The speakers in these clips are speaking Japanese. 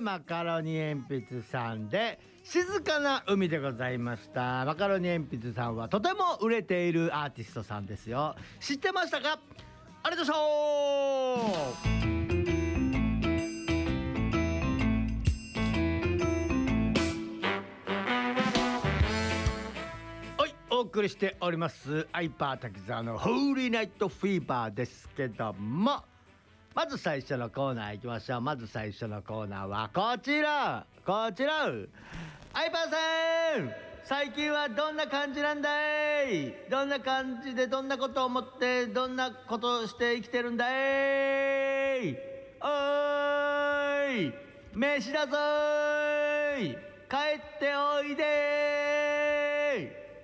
マカロニ鉛筆さんで静かな海でございました。マカロニ鉛筆さんはとても売れているアーティストさんですよ。知ってましたか？ありがとうお送りしておりますアイパー滝沢のホーリーナイトフィーバーですけども、まず最初のコーナー行きましょう。まず最初のコーナーはこちらアイパーさん、最近はどんな感じなんだい？どんな感じでどんなことを思ってどんなことをして生きてるんだい？おーい飯だぞーい帰っておいでー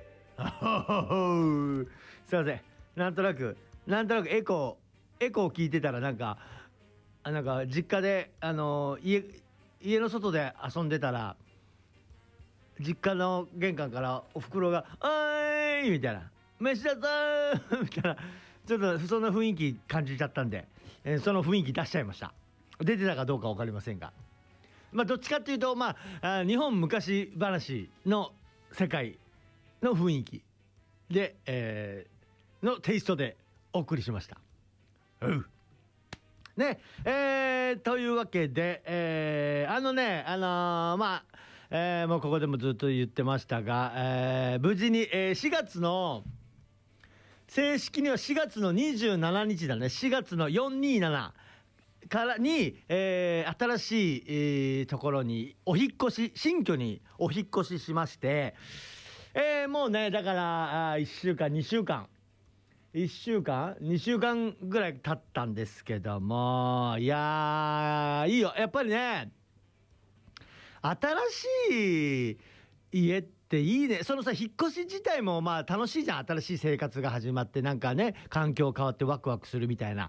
すいません、なんとなくエコー聞いてたらなんか実家で家の外で遊んでたら実家の玄関からおふくろが「おーい!」みたいな「飯だぞー!」みたいな、ちょっとそんな雰囲気感じちゃったんで、その雰囲気出しちゃいました。出てたかどうか分かりませんが、どっちかっていうと日本昔話の世界の雰囲気で、のテイストでお送りしました。ね、というわけで、もうここでもずっと言ってましたが、無事に、4月の正式には4月の27日だね。4月の427からに、新しい、ところに新居にお引っ越ししまして、もうね、だから1週間2週間2週間ぐらい経ったんですけども、いやーいいよやっぱりね、新しい家っていいね。そのさ、引っ越し自体も楽しいじゃん。新しい生活が始まってなんかね、環境変わってワクワクするみたいな。